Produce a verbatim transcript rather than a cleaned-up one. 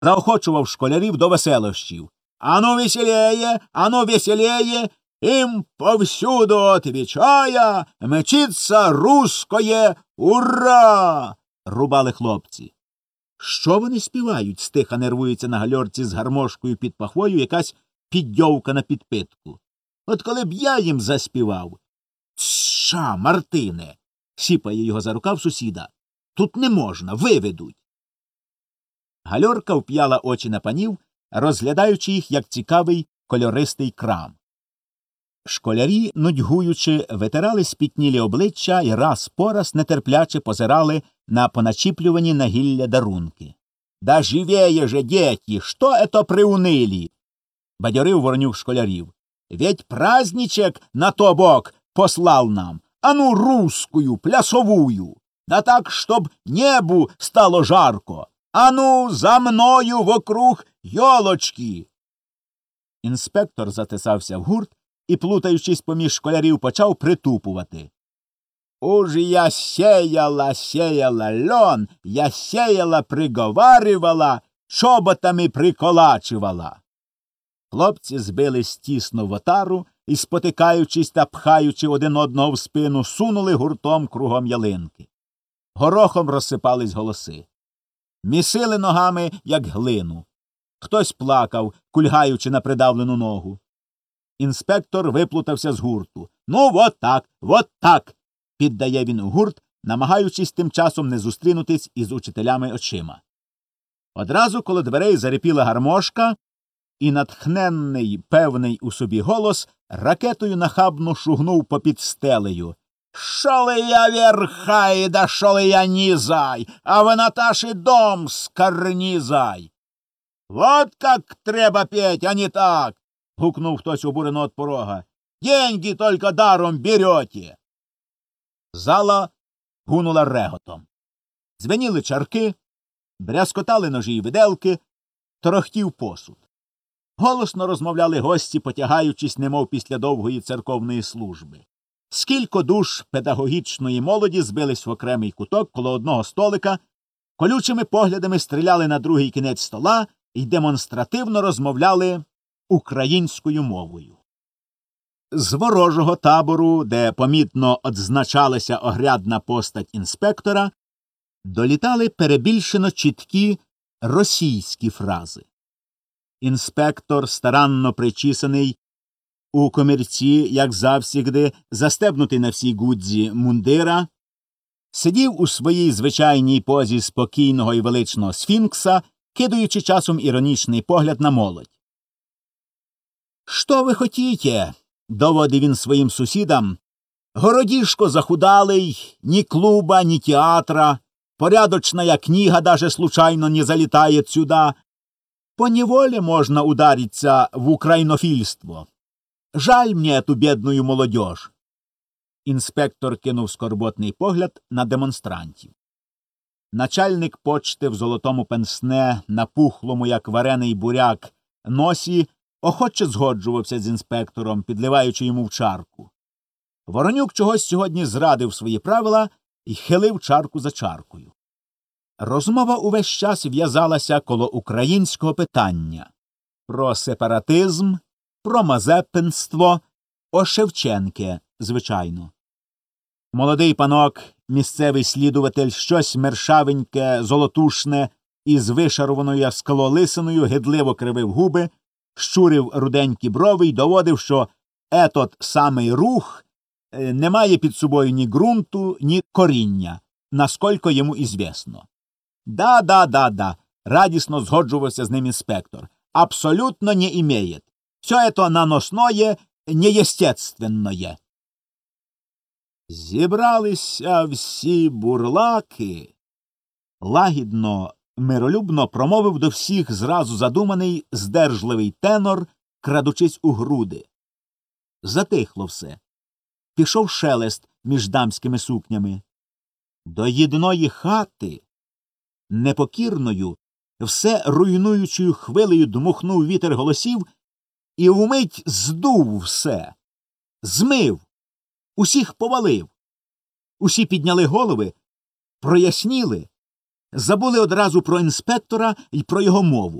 заохочував школярів до веселощів. «Ану веселее, ану веселее, им повсюду отвечая, мчиться русское ура!» – рубали хлопці. «Що вони співають?» – стиха нервується на гальорці з гармошкою під пахвою якась піддьовка на підпитку. «От коли б я їм заспівав!» «Тша, Мартине!» – сіпає його за рукав сусіда. «Тут не можна, виведуть!» Гальорка вп'яла очі на панів, розглядаючи їх, як цікавий кольористий крам. Школярі, нудьгуючи, витирали спітнілі обличчя і раз по раз нетерпляче позирали на поначіплювані на гілля дарунки. «Да живее же, дети, что это приуныли?» – бадьорив Воронюк школярів. «Ведь праздничек на то бок послал нам, а ну русскую, плясовую, да так, чтоб небу стало жарко. А ну, за мною вокруг йолочки!» Інспектор затисався в гурт і, плутаючись поміж школярів, почав притупувати. «Уж я сеяла, сеяла льон, я сеяла, приговарювала, чоботами приколачувала». Хлопці збились тісно в отару і, спотикаючись та пхаючи один одного в спину, сунули гуртом кругом ялинки. Горохом розсипались голоси. Місили ногами, як глину. Хтось плакав, кульгаючи на придавлену ногу. Інспектор виплутався з гурту. «Ну, вот так, вот так!» – піддає він у гурт, намагаючись тим часом не зустрінутись із учителями очима. Одразу коло дверей зарипіла гармошка, і натхненний, певний у собі голос ракетою нахабно шугнув попід стелею. «Шо ли я верхай, да шо ли я низай, а в Наташи дом скорнизай!» «Вот как треба петь, а не так!» — гукнув хтось обурено от порога. «Деньги только даром берете!» Зала гунула реготом. Дзвеніли чарки, брязкотали ножі й виделки, торохтів посуд. Голосно розмовляли гості, потягаючись, немов після довгої церковної служби. Скілько душ педагогічної молоді збились в окремий куток коло одного столика, колючими поглядами стріляли на другий кінець стола і демонстративно розмовляли українською мовою. З ворожого табору, де помітно одзначалася огрядна постать інспектора, долітали перебільшено чіткі російські фрази. Інспектор, старанно причісаний, у комірці, як завсігди, застебнутий на всій гудзі мундира, сидів у своїй звичайній позі спокійного і величного сфінкса, кидаючи часом іронічний погляд на молодь. «Що ви хотіте?» – доводив він своїм сусідам. «Городішко захудалий, ні клуба, ні театра, порядочная книга даже случайно не залетает сюда. Поневоле можно удариться в украинофильство. Жаль мне эту бедную молодежь». Інспектор кинув скорботний погляд на демонстрантів. Начальник почти в золотому пенсне, напухлому, як варений буряк, носі, охоче згоджувався з інспектором, підливаючи йому в чарку. Воронюк чогось сьогодні зрадив свої правила і хилив чарку за чаркою. Розмова увесь час в'язалася коло українського питання. Про сепаратизм, про мазепинство, о Шевченке, звичайно. Молодий панок, місцевий слідуватель, щось мершавеньке, золотушне, із вишарованою скалолисиною, гидливо кривив губи, щурив руденькі брови й доводив, що етот самий рух не має під собою ні ґрунту, ні коріння, наскільки йому ізвісно. «Да-да-да-да», — радісно згоджувався з ним інспектор, «абсолютно не имеет. Все это наносное, неестественное». «Зібралися всі бурлаки», — лагідно, миролюбно промовив до всіх зразу задуманий, здержливий тенор, крадучись у груди. Затихло все. Пішов шелест між дамськими сукнями. До єдиної хати, непокірною, все руйнуючою хвилею дмухнув вітер голосів і вмить здув все. Змив. Усіх повалив. Усі підняли голови, проясніли, забули одразу про інспектора і про його мову.